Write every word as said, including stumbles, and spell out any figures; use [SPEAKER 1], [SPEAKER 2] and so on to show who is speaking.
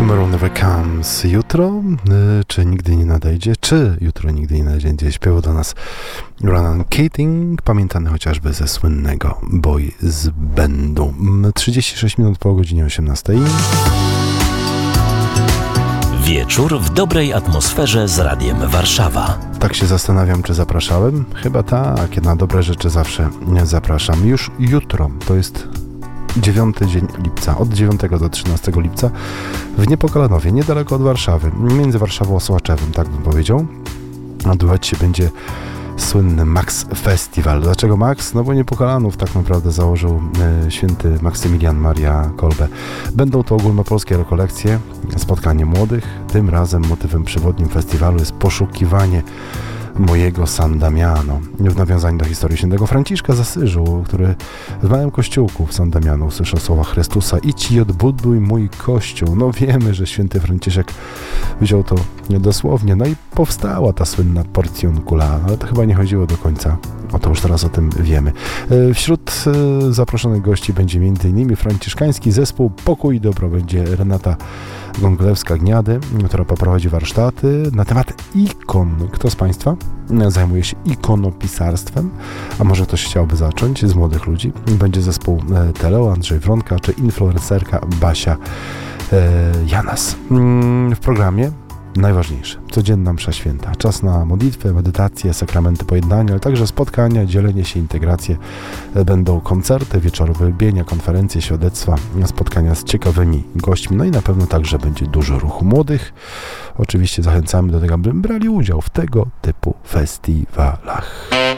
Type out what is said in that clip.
[SPEAKER 1] Tomorrow Never Comes. Jutro, y, czy nigdy nie nadejdzie, czy jutro nigdy nie nadejdzie, śpiewał do nas Ronan Keating, pamiętany chociażby ze słynnego Boy z Bandu. trzydzieści sześć minut po godzinie osiemnastej.
[SPEAKER 2] Wieczór w dobrej atmosferze z Radiem Warszawa.
[SPEAKER 1] Tak się zastanawiam, czy zapraszałem? Chyba tak, na dobre rzeczy zawsze nie zapraszam. Już jutro, to jest dziewiąty dzień lipca, od dziewiątego do trzynastego lipca w Niepokalanowie, niedaleko od Warszawy, między Warszawą a Sołaczewem, tak bym powiedział. Odbywać się będzie słynny Max Festival. Dlaczego Max? No bo Niepokalanów tak naprawdę założył e, święty Maksymilian Maria Kolbe. Będą to ogólnopolskie rekolekcje, spotkanie młodych. Tym razem motywem przewodnim festiwalu jest poszukiwanie mojego San Damiano. W nawiązaniu do historii świętego Franciszka z Asyżu, który w małym kościółku w San Damiano usłyszał słowa Chrystusa: idź i odbuduj mój kościół. No wiemy, że święty Franciszek wziął to dosłownie, no i powstała ta słynna portiuncula, ale to chyba nie chodziło do końca. Oto już teraz o tym wiemy. Wśród zaproszonych gości będzie między innymi franciszkański zespół Pokój i Dobro. Będzie Renata Gonglewska-Gniady, która poprowadzi warsztaty na temat ikon. Kto z Państwa zajmuje się ikonopisarstwem? A może ktoś chciałby zacząć z młodych ludzi? Będzie zespół Teleo, Andrzej Wronka, czy influencerka Basia Janas. W programie najważniejsze, codzienna msza święta, czas na modlitwę, medytację, sakramenty pojednania, ale także spotkania, dzielenie się, integracje. Będą koncerty, wieczory uwielbienia, konferencje, świadectwa, spotkania z ciekawymi gośćmi, no i na pewno także będzie dużo ruchu młodych. Oczywiście zachęcamy do tego, aby brali udział w tego typu festiwalach.